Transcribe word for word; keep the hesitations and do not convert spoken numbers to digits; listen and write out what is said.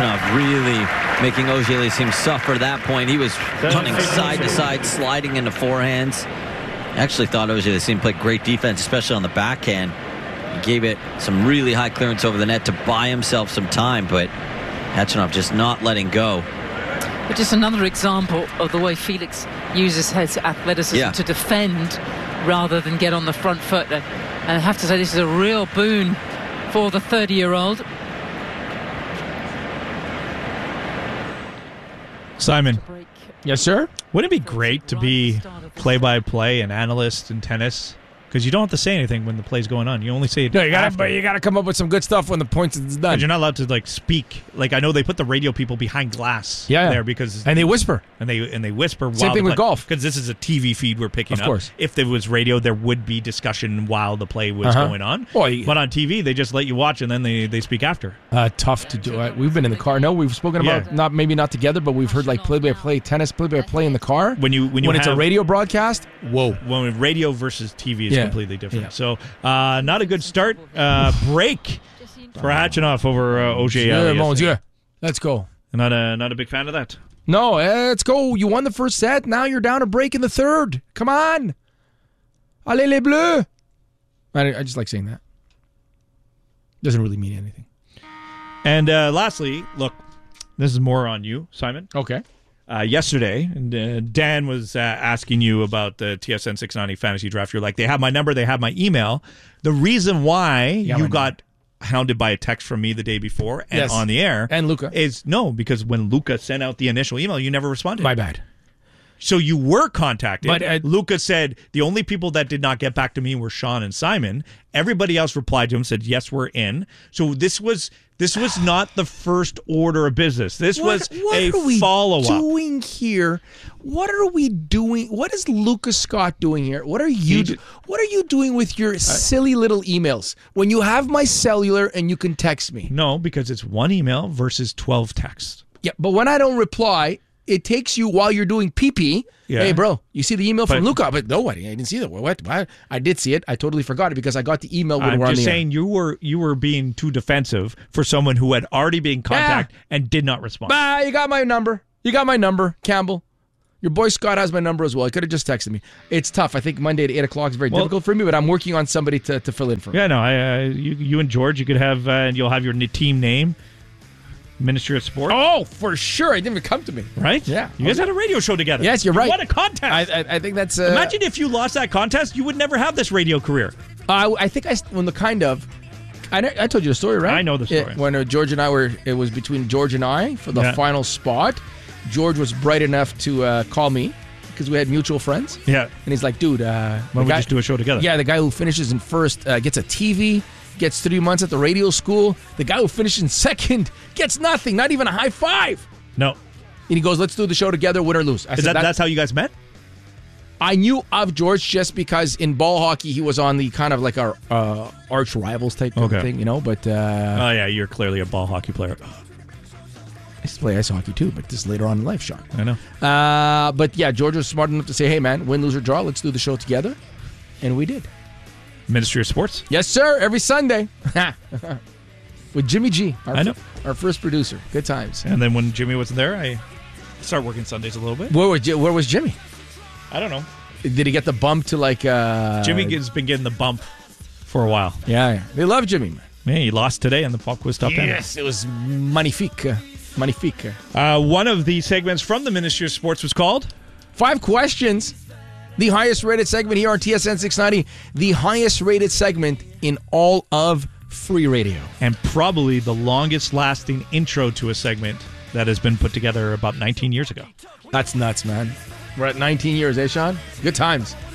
Khachanov really making Auger-Aliassime suffer that point. He was running side to side, sliding into forehands. I actually thought Auger-Aliassime played great defense, especially on the backhand. He gave it some really high clearance over the net to buy himself some time, but Khachanov just not letting go. But just another example of the way Felix uses his athleticism yeah. to defend rather than get on the front foot. And I have to say, this is a real boon for the thirty-year-old. Simon. Yes, sir? Wouldn't it be great to be play-by-play and analyst in tennis? Because you don't have to say anything when the play's going on. You only say it No, you gotta, after. but you got to come up with some good stuff when the points is done. But you're not allowed to like speak. Like I know they put the radio people behind glass Yeah, yeah. there because And they whisper. and they and they whisper. Same while thing the with play, golf. because this is a T V feed we're picking Of up. course. If there was radio, there would be discussion while the play was Uh-huh. going on. Well, you- but on T V, they just let you watch and then they, they speak after. Uh, tough to do. Uh, we've been in the car. No, we've spoken about Yeah. not maybe not together, but we've heard like play-by-play tennis, play-by-play in the car. When you when you when it's a have- radio broadcast, whoa. when radio versus T V is Yeah. completely different. Yeah. So uh, not a good start. Uh, break for Khachanov over uh, Yeah, Auger-Aliassime. monsieur. Let's go. Not a not a big fan of that. No, eh, let's go. You won the first set. Now you're down a break in the third. Come on. Allez les bleus. I, I just like saying that. Doesn't really mean anything. And uh, lastly, look, this is more on you, Simon. Okay. Uh, yesterday, and uh, Dan was uh, asking you about the T S N six ninety fantasy draft. You're like, they have my number, they have my email. The reason why Yeah, you my got hounded by a text from me the day before and Yes. on the air And Luca. is no, because when Luca sent out the initial email, you never responded. My bad. So you were contacted. But, uh, Luca said the only people that did not get back to me were Sean and Simon. Everybody else replied to him, said, yes, we're in. So this was this was not the first order of business. This was what a are we follow-up. doing here? What are we doing? What is Lucas Scott doing here? What are you He do- ju- What are you doing with your silly little emails when you have my cellular and you can text me? No, because it's one email versus twelve texts. Yeah, but when I don't reply, it takes you while you're doing pee-pee. Yeah. Hey, bro, you see the email from But- Luca? But no, I didn't see that. What? What? I did see it. I totally forgot it because I got the email when I'm we're on just the air. saying you were you were being too defensive for someone who had already been in contact and did not respond. Bah, you got my number. You got my number, Campbell. Your boy Scott has my number as well. He could have just texted me. It's tough. I think Monday at eight o'clock is very Well- difficult for me, but I'm working on somebody to, to fill in for me. Yeah, no, I, uh, you, you and George, you could have, uh, and you'll have your n- team name, Ministry of Sport, Oh, for sure. It didn't even come to me. right? Yeah. You guys had a radio show together. Yes, you're You right. won a contest. I, I, I think that's... Uh, Imagine if you lost that contest, you would never have this radio career. Uh, I think I... When the kind of... I, know- I told you the story, right? I know the story. Yeah, when uh, George and I were... It was between George and I for the Yeah. final spot. George was bright enough to uh, call me because we had mutual friends. Yeah. And he's like, dude... Uh, Why the don't we guy- just do a show together? Yeah, the guy who finishes in first uh, gets a T V, gets three months at the radio school. The guy who finishes in second gets nothing, not even a high five. No. And he goes, let's do the show together, win or lose. I Is said, that, that's how you guys met? I knew of George just because in ball hockey, he was on the kind of like our uh, arch rivals type of Okay. thing, you know, but uh, Oh, yeah, you're clearly a ball hockey player. I used to play ice hockey too, but this is later on in life, Sean. I know. Uh, but yeah, George was smart enough to say, hey, man, win, lose, or draw, let's do the show together. And we did. Ministry of Sports? Yes, sir. Every Sunday. With Jimmy G, our, I know. our first producer. Good times. And then when Jimmy wasn't there, I started working Sundays a little bit. Where was, Ji- where was Jimmy? I don't know. Did he get the bump to like... Uh, Jimmy has been getting the bump for a while. Yeah, yeah. They love Jimmy, man. Man, he lost today in the pop quiz top ten. Yes, it was magnifique. uh, Magnifique. Uh, one of the segments from the Ministry of Sports was called Five questions. The highest rated segment here on T S N six ninety. The highest rated segment in all of free radio. and probably the longest lasting intro to a segment that has been put together about nineteen years ago. That's nuts, man. We're at nineteen years, eh, Sean? Good times.